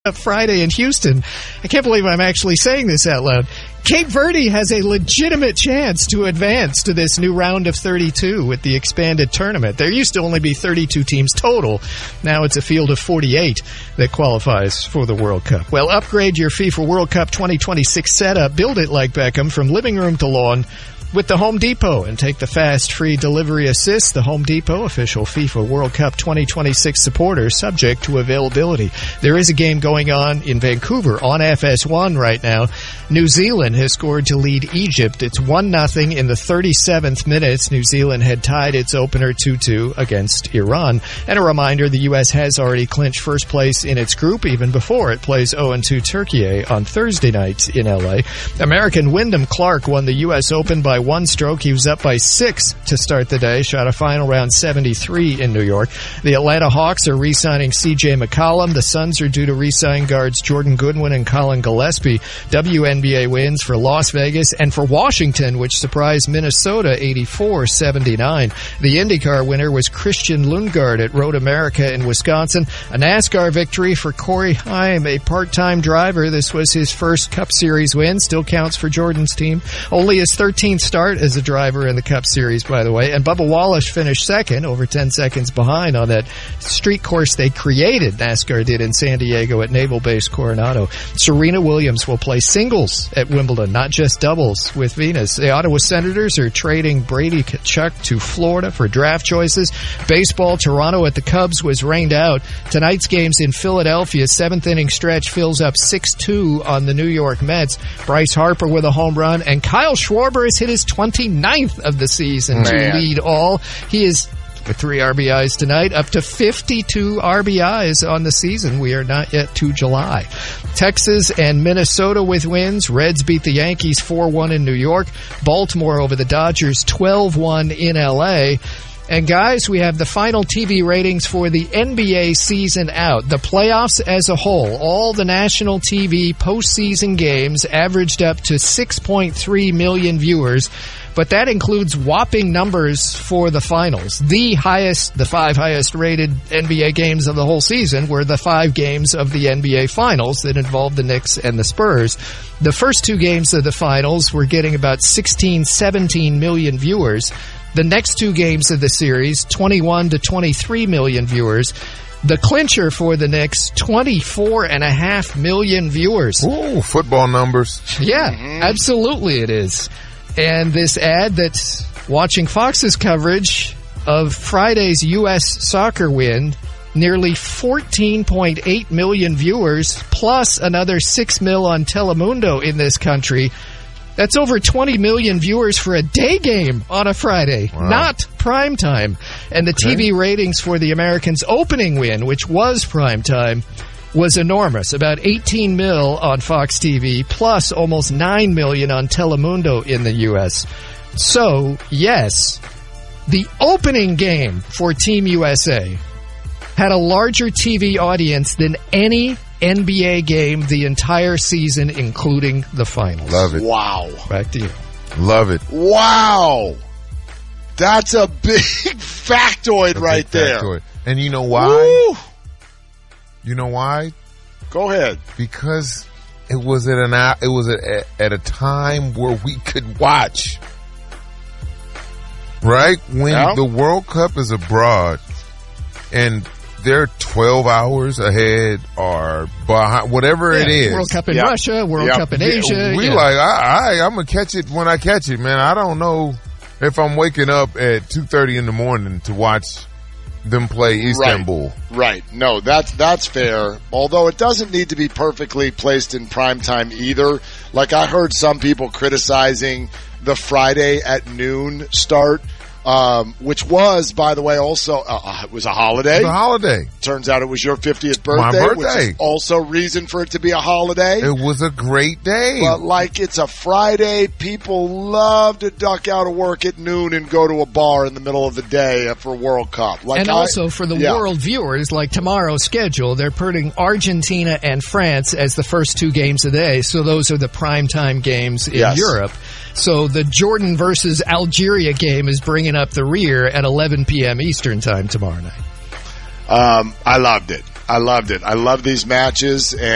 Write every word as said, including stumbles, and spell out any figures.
Friday in Houston. I can't believe I'm actually saying this out loud. Cape Verde has a legitimate chance to advance to this new round of thirty-two with the expanded tournament. There used to only be thirty-two teams total. Now it's a field of forty-eight that qualifies for the World Cup. Well, upgrade your FIFA World Cup twenty twenty-six setup. Build it like Beckham from living room to lawn with the Home Depot and take the fast free delivery assist. The Home Depot, official FIFA World Cup twenty twenty-six supporter, subject to availability. There is a game going on in Vancouver on F S one right now. New Zealand has scored to lead Egypt. It's one nothing in the thirty-seventh minute. New Zealand had tied its opener two two against Iran. And a reminder, the U S has already clinched first place in its group even before it plays oh and two Turkey on Thursday night in L A. American Wyndham Clark won the U S Open by one stroke. He was up by six to start the day, shot a final round seventy-three in New York. The Atlanta Hawks are re-signing C J McCollum. The Suns are due to re-sign guards Jordan Goodwin and Colin Gillespie. W N B A wins for Las Vegas and for Washington, which surprised Minnesota eighty-four seventy-nine. The IndyCar winner was Christian Lundgaard at Road America in Wisconsin. A NASCAR victory for Corey Heim, a part-time driver. This was his first Cup Series win. Still counts for Jordan's team. Only his thirteenth start as a driver in the Cup Series, by the way. And Bubba Wallace finished second, over ten seconds behind on that street course they created, NASCAR did in San Diego at Naval Base Coronado. Serena Williams will play singles at Wimbledon, not just doubles with Venus. The Ottawa Senators are trading Brady Tkachuk to Florida for draft choices. Baseball, Toronto at the Cubs was rained out. Tonight's games in Philadelphia, seventh inning stretch fills up six two on the New York Mets. Bryce Harper with a home run, and Kyle Schwarber has hit his twenty-ninth of the season Man. to lead all. He is, with three R B Is tonight, up to fifty-two R B Is on the season. We are not yet to July. Texas and Minnesota with wins. Reds beat the Yankees four one in New York. Baltimore over the Dodgers twelve one in L A. And guys, we have the final T V ratings for the N B A season out. The playoffs as a whole, all the national T V postseason games averaged up to six point three million viewers. But that includes whopping numbers for the finals. The highest, the five highest rated N B A games of the whole season were the five games of the N B A finals that involved the Knicks and the Spurs. The first two games of the finals were getting about sixteen, seventeen million viewers. The next two games of the series, twenty-one to twenty-three million viewers. The clincher for the Knicks, twenty-four and a half million viewers. Ooh, football numbers. Yeah, mm-hmm. Absolutely it is. And this ad that's watching Fox's coverage of Friday's U S soccer win, nearly fourteen point eight million viewers, plus another six mil on Telemundo in this country. That's over twenty million viewers for a day game on a Friday, wow. Not prime time. And the okay. T V ratings for the Americans' opening win, which was prime time, was enormous. About eighteen mil on Fox T V, plus almost nine million on Telemundo in the U S. So, yes, the opening game for Team U S A had a larger T V audience than any N B A game the entire season, including the finals. Love it. Wow. Back to you. Love it. Wow. That's a big factoid a right big there. Factoid. And you know why? Woo. You know why? Go ahead. Because it was at an it was at, at a time where we could watch. Right? When yeah. the World Cup is abroad and they're twelve hours ahead or behind, whatever yeah, it is. World Cup in yep. Russia, World yep. Cup in Asia. We yeah. like, I, I, I'm going to catch it when I catch it, man. I don't know if I'm waking up at two thirty in the morning to watch them play Istanbul. Right. right. No, that's, that's fair. Although it doesn't need to be perfectly placed in prime time either. Like I heard some people criticizing the Friday at noon start. Um, which was, by the way, also uh, it was a holiday. It was a holiday. Turns out it was your fiftieth birthday, My birthday. which is also reason for it to be a holiday. It was a great day. But like it's a Friday, people love to duck out of work at noon and go to a bar in the middle of the day for World Cup. Like and I, also for the yeah. world viewers, like tomorrow's schedule, they're putting Argentina and France as the first two games of the day. So those are the primetime games in yes. Europe. So the Jordan versus Algeria game is bringing up the rear at eleven p.m. Eastern time tomorrow night. Um, I loved it. I loved it. I love these matches. And